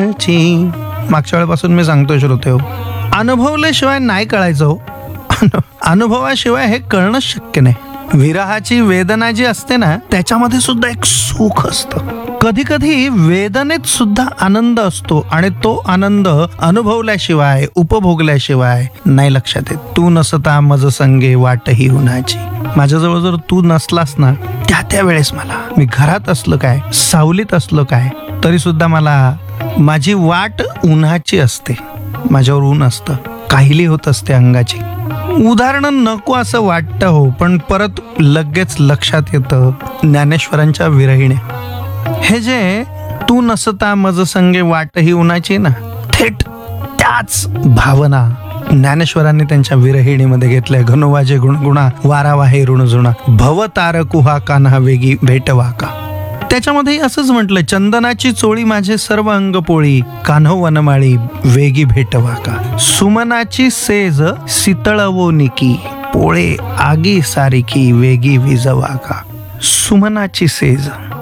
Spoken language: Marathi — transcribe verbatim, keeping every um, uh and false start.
उन्हाची. मागच्या वेळेपासून मी सांगतोय श्रोते हो, अनुभवल्याशिवाय नाही कळायचं हो. अनुभवाशिवाय हे कळणं शक्य नाही. विरहाची वेदना जी असते ना, त्याच्यामध्ये सुद्धा एक सुख असतं. कधी कधी वेदनेत सुद्धा आनंद असतो आणि तो आनंद अनुभवल्याशिवाय उपभोगल्याशिवाय नाही लक्षात येत. तू नसता मज संगे वाटही उन्हाची. माझ्याजवळ जर तू नसलास ना, त्या त्या वेळेस मला, मी घरात असलं काय, सावलीत असलं काय, तरी सुद्धा मला माझी वाट उन्हाची असते. माझ्यावर ऊन असतं, काहिली होत असते अंगाची. उदाहरण नको असं वाटतं हो, पण परत लगेच लक्षात येतं ज्ञानेश्वरांच्या विरहिणे. हे जे तू नसता मज संगे वाटही उन्हाची ना, थेट त्याच भावना ज्ञानेश्वरांनी त्यांच्या विरहिणीमध्ये घेतल्या. घनोवाजे गुणगुणा वारा वाहे ऋणजुणा, भव तारकुहा कान्हा वेगी भेटवा का. त्याच्यामध्ये असंच म्हटलं, चंदनाची चोळी माझे सर्व अंग पोळी, कान्हो वनमाळी वेगी भेटवा का. सुमनाची सेज शीतळवो निकी, पोळे आगी सारिकी वेगी विजवा का. सुमनाची सेज